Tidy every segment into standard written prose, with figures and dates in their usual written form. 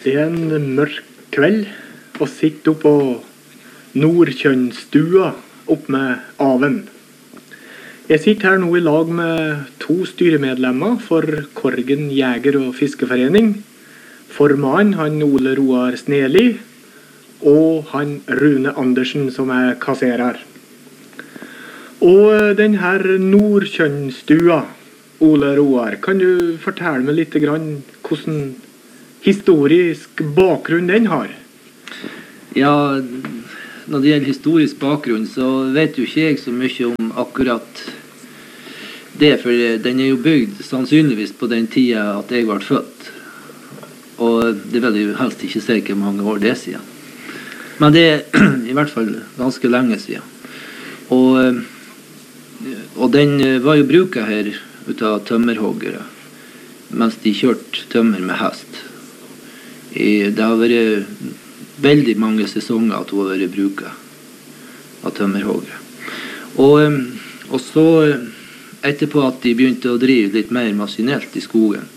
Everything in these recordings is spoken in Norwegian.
Det en mørk kveld, og sitter oppe på Nordkjønnstua opp med Aven. Jeg sitter her nå i lag med 2 styremedlemmer for Korgen Jeger- og Fiskeforening. Formann, han Ole Roar Sneli, og han Rune Andersen som kasserer. Og den her Nordkjønnstua, Ole Roar, kan du fortelle meg litt grann hvordan historisk bakgrunn den har? Ja, når det gjelder historisk bakgrunn, så vet jo ikke jeg så mye om akkurat det, for den jo bygd sannsynligvis på den tida at jeg ble født. Og det vil jeg jo helst ikke si hvor mange år det siden. Men det i hvert fall ganske lenge siden. Og den var jo bruket her ut av tømmerhoggere, mens de kjørte tømmer med hest. Det har vært veldig mange sesonger at hun har vært bruket av tømmerhoggere. Og så etterpå at de begynte å drive litt mer maskinelt i skogen,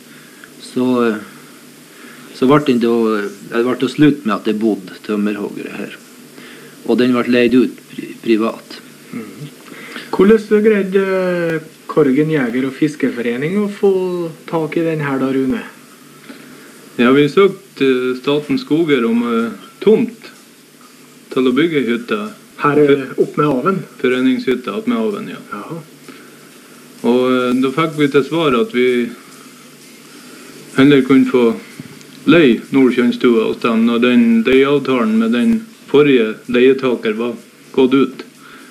så ble det slutt med at det bodde tømmerhoggere her. Og den ble leid ut privat. Hvordan greide Korgen Jeger- og Fiskeforening å få tak i den her da, Rune? Ja, vi søkte Statens Skoger om tomt til å bygge hytta. Her opp med Aven? Foreningshytta opp med Aven, ja. Jaha. Og da fikk vi til svar at vi heller kunne få leie Nordkjønnstua hos dem når den leieavtalen med den forrige leietaker var gått ut.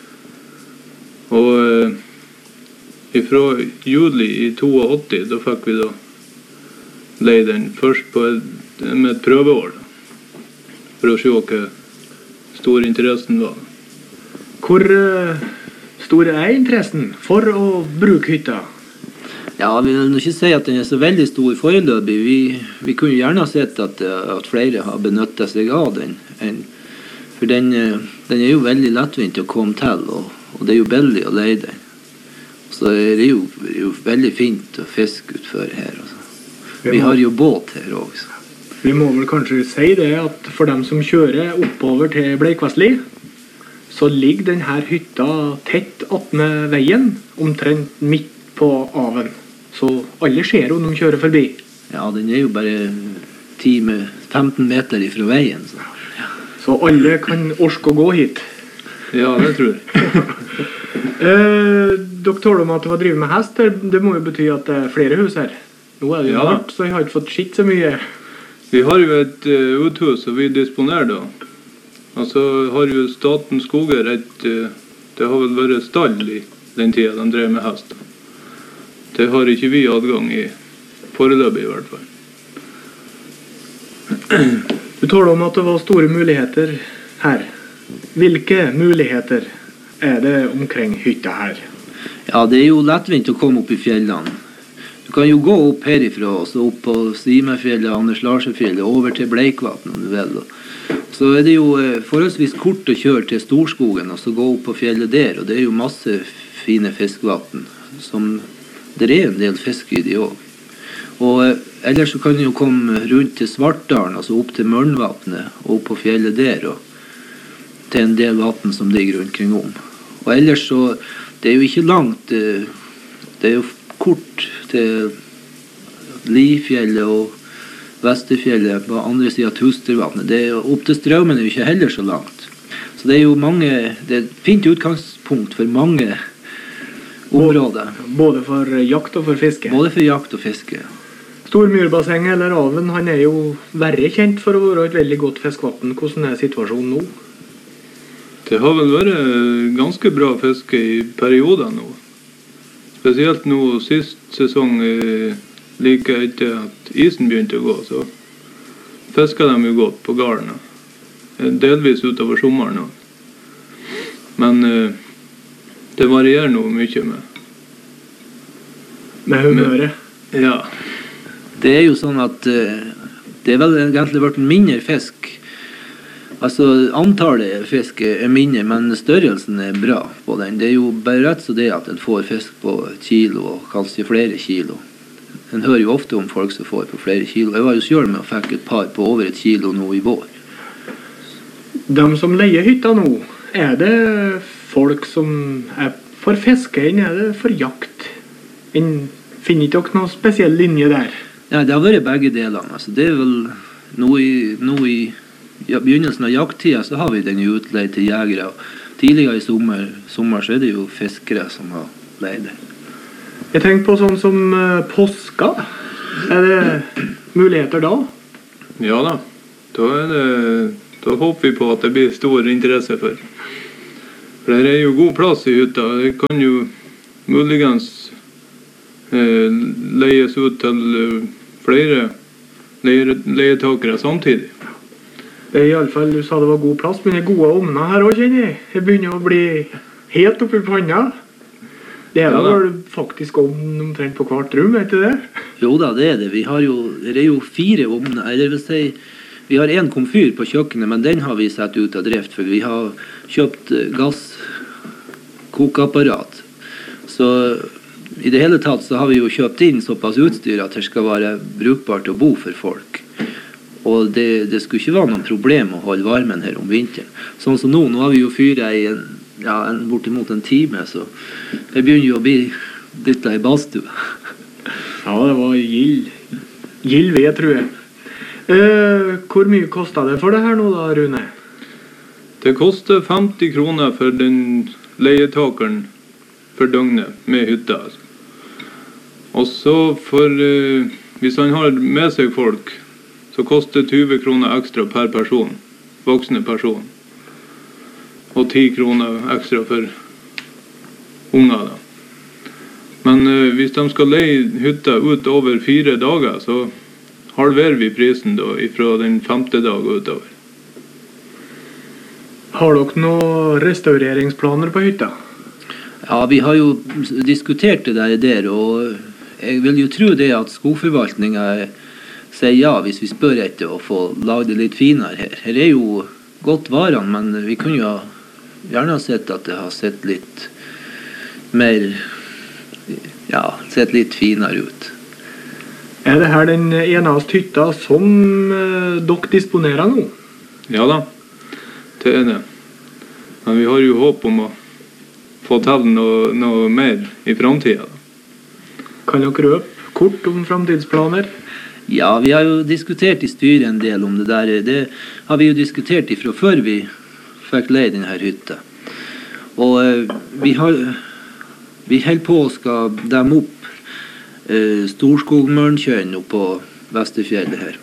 Og fra juli i 82, da fikk vi da leie den først med et prøveår, for å se hva stor interessen var. Hvor stor interessen for å bruke hytta? Ja, vi vil ikke si at den så veldig stor foreløpig. Vi kunne gjerne ha sett at flere har benyttet seg av den. For den jo veldig lettvint å komme til, og det jo billig å leie den. Så det jo veldig fint å fiske utfor her. Vi har jo båt her også. Vi må vel kanskje si det at for dem som kjører oppover til Bleikvestli, så ligger denne hytta tett attmed veien, omtrent midt på Aven. Så alle ser jo når de kjører forbi. Ja, den jo bare 10-15 meter ifra veien. Så alle kan orske å gå hit. Ja, det tror jeg. Dere taler om at det var drivet med hest. Det må jo bety at det flere hus her. Nå det jo mørkt, så jeg har ikke fått skitt så mye. Vi har jo et uthus, og vi disponerer da. Og så har jo Statens Skoger det har vel vært stall i den tida de drev med hest. Det har ikke vi adgang i foreløpig i hvert fall. Du taler om at det var store muligheter her. Hvilke muligheter det omkring hytta her? Ja, det jo lettvint å komme opp i fjellene. Du kan jo gå opp herifra, og så opp på Stimefjellet, Anders Larsefjellet, over til Bleikvatn, om du vil. Så det jo forholdsvis kort å kjøre til Storskogen, og så gå opp på fjellet der, og det jo masse fine fiskvatn, som det en del fisk i de også. Og ellers så kan du jo komme rundt til Svartdalen, altså opp til Mørnvatnet, og opp på fjellet der, og til en del vatten som ligger rundt kring om. Og ellers så, det jo ikke langt, det jo kort til Lifjellet og Vesterfjellet på andre siden av Tustervatnet. Opp til Straumen jo ikke heller så langt. Så det jo mange, det et fint utgangspunkt for mange områder. Både for jakt og for fiske? Både for jakt og fiske. Stormyrbasseng eller Aven, han jo verre kjent for å være et veldig godt fiskvatten. Hvordan situasjonen nå? Det har vel vært ganske bra fiske i perioder nå. Spesielt nå sist sesong, like etter at isen begynte å gå, så fisket de jo godt på garden. Delvis utover sommeren. Men det varierer nå mye med humøret? Ja. Det jo sånn at det vel egentlig vært mindre fisk. Altså, antallet fisk mindre, men størrelsen bra på den. Det jo bare rett så det at en får fisk på kilo, og kanskje flere kilo. en hører jo ofte om folk som får på flere kilo. Jeg var jo selv med og fikk et par på over 1 kilo nå i vår. De som leier hytta nå, er det folk som er for fiske, er det for jakt? Finner ikke dere noen spesiell linje der? Ja, det har vært begge delene. Altså, det er vel nå i begynnelsen av jakttida så har vi den utleid til jegere. Tidligere i sommer så er det jo fiskere som har leid det. Jeg tenker på sånn som påska. Er det muligheter da? Ja da. Da håper vi på at det blir stor interesse for. For det er jo god plass i hytta. Det kan jo muligens leies ut til flere leietakere samtidig. Det er i alle fall, du sa det var god plass, men det er gode ovner her også, kjenner jeg. Det begynner å bli helt oppi panna. Det er vel faktisk omtrent på hvert rom, vet du det? Jo da, det er det. Det er jo 4 ovner. Det vil si, vi har en komfyr på kjøkkenet, men den har vi sett ut av drift, for vi har kjøpt gasskokeapparat. Så i det hele tatt så har vi jo kjøpt inn såpass utstyr at det skal være brukbart å bo for folk. Og det skulle ikke være noen problem å holde varmen her om vinteren. Sånn som nå har vi jo fyret i bortimot en time, så det begynner jo å bli dyttet i badstue. Ja, det var gild ved, tror jeg. Hvor mye kostet det for det her nå da, Rune? Det koster 50 kroner for den leietakeren for døgnet med hytta. Og så hvis han har med seg folk, så koster 20 kroner ekstra per person, voksne person. Og 10 kroner ekstra for unger da. Men hvis de skal leie hytta ut over 4 dager, så halverer vi prisen da, fra den 5. dag og utover. Har dere noen restaureringsplaner på hytta? Ja, vi har jo diskutert det der, og jeg vil jo tro det at skogforvaltningen sier ja hvis vi spør etter å få lage det litt finere her. Her er jo godt varene, men vi kunne jo gjerne ha sett at det har sett litt mer, sett litt finere ut. Er det her den eneste hytta som dere disponerer nå? Ja da, det er det. Men vi har jo håp om å få til noe mer i fremtiden. Kan dere røpe kort om fremtidsplaner? Ja, vi har jo diskutert i styret en del om det der. Det har vi jo diskutert ifra før vi fikk leie denne hytta. Og vi holder på å skal demme opp Storskogmørnkjøen oppe på Vesterfjellet her.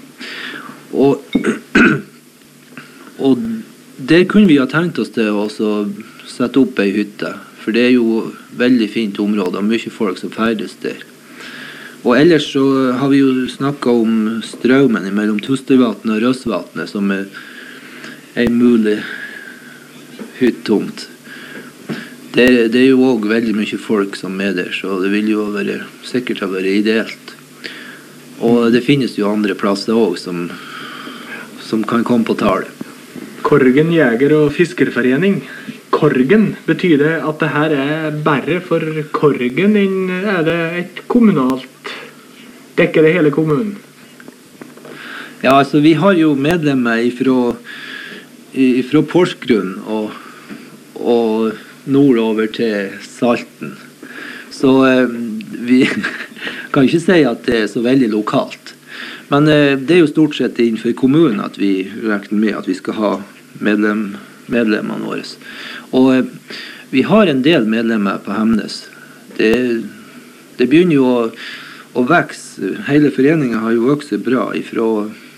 Og der kunne vi ha tenkt oss til å sette opp ei hytte, for det er jo veldig fint område og mye folk som ferdes der. Og ellers så har vi jo snakket om strømmen mellom Tustervatnet og Røsvatnet som er en mulig hyttomt. Det er jo også veldig mye folk som er der, så det vil jo sikkert ha vært ideelt. Og det finnes jo andre plasser også som kan komme på tale. Korgen Jeger- og Fiskerforening. Korgen, betyr det at det her er bare for Korgen, er det et kommunalt? Dekker det hele kommunen? Ja, altså vi har jo medlemmer fra Porsgrunn og nordover til Salten. Så vi kan ikke si at det er så veldig lokalt. Men det er jo stort sett innenfor kommunen at vi regner med at vi skal ha medlemmene våre. Og vi har en del medlemmer på Hemnes. Det begynner jo å vokse. Hele foreningen har jo vokset bra ifra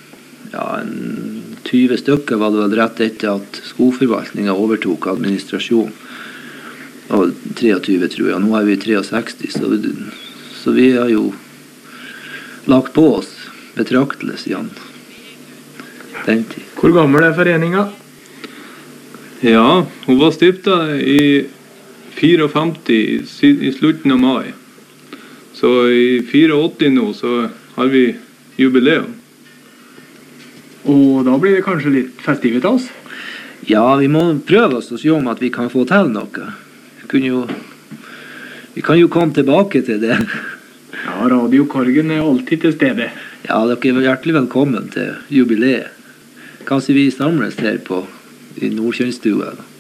20 stykker var det vel rett etter at skogforvaltningen overtok administrasjon. Og 23 tror jeg. Nå er vi 63, så vi har jo lagt på oss betraktelig siden den tid. Hvor gammel er foreningen? Ja, hun var stiftet i 54 i slutten av mai. Så i 84 nå så har vi jubileum. Og da blir det kanskje litt festivitas? Ja, vi må prøve oss og se om at vi kan få til noe. Vi kan jo komme tilbake til det. Ja, Radio Korgen er alltid til stede. Ja, dere er hjertelig velkommen til jubileet. Kanskje vi samles her i Nordkjønnstua da.